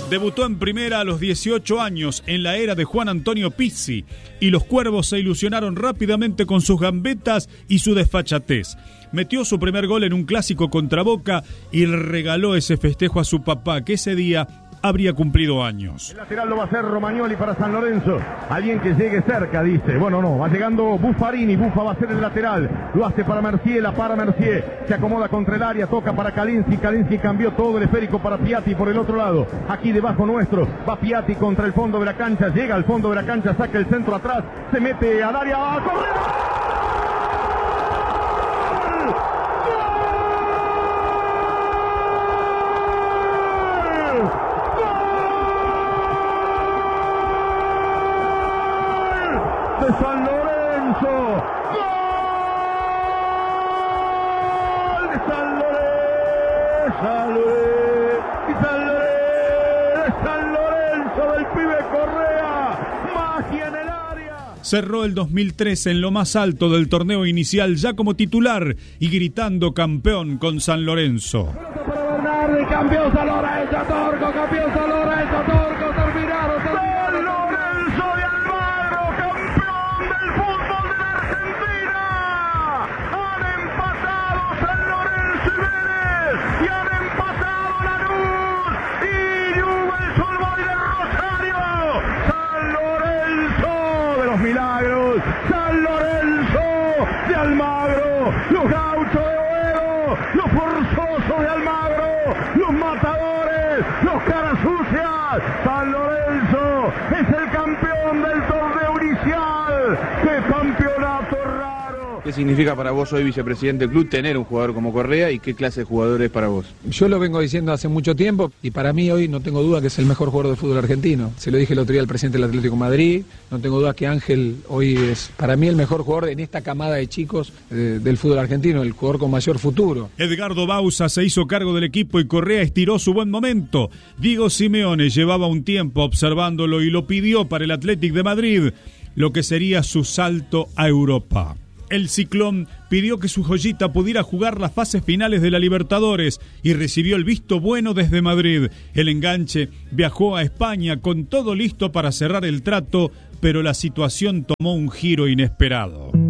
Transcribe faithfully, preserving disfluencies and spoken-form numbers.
Debutó en primera a los dieciocho años en la era de Juan Antonio Pizzi y los cuervos se ilusionaron rápidamente con sus gambetas y su desfachatez. Metió su primer gol en un clásico contra Boca y regaló ese festejo a su papá, que ese día habría cumplido años. El lateral lo va a hacer Romagnoli para San Lorenzo. Alguien que llegue cerca, dice. Bueno, no, va llegando Buffarini. Buffa va a ser el lateral. Lo hace para Mercier, la para Mercier. Se acomoda contra el área, toca para Kalinski. Kalinski cambió todo el esférico para Piatti por el otro lado. Aquí debajo nuestro. Va Piatti contra el fondo de la cancha. Llega al fondo de la cancha, saca el centro atrás. Se mete al área. ¡A correr! De San Lorenzo, gol de San Lorenzo, San Lorenzo, y San Lorenzo, San Lorenzo del pibe Correa, magia en el área. Cerró el dos mil trece en lo más alto del torneo inicial ya como titular y gritando campeón con San Lorenzo. Para Bernardi, campeón San Lorenzo, Torco, campeón San Lorenzo, Torco, terminaron, terminaron. Milagros, San Lorenzo de Almagro, los gauchos de Oedo, los forzosos de Almagro, los matadores, los caras sucias. San Lorenzo es el campeón del torneo inicial. ¡Qué campeonato raro! ¿Qué significa para vos hoy, vicepresidente del club, tener un jugador como Correa y qué clase de jugador es para vos? Yo lo vengo diciendo hace mucho tiempo y para mí hoy no tengo duda que es el mejor jugador de fútbol argentino. Se lo dije el otro día al presidente del Atlético de Madrid, no tengo duda que Ángel hoy es para mí el mejor jugador en esta camada de chicos eh, del fútbol argentino, el jugador con mayor futuro. Edgardo Bauza se hizo cargo del equipo y Correa estiró su buen momento. Diego Simeone llevaba un tiempo observándolo y lo pidió para el Atlético de Madrid, lo que sería su salto a Europa. El Ciclón pidió que su joyita pudiera jugar las fases finales de la Libertadores y recibió el visto bueno desde Madrid. El enganche viajó a España con todo listo para cerrar el trato, pero la situación tomó un giro inesperado.